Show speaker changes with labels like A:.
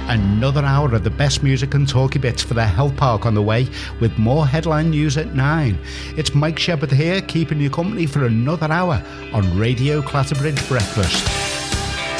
A: Another hour of the best music and talky bits for the Health Park on the way, with more headline news at 9. It's Mike Shepherd here, keeping you company for another hour on Radio Clatterbridge Breakfast.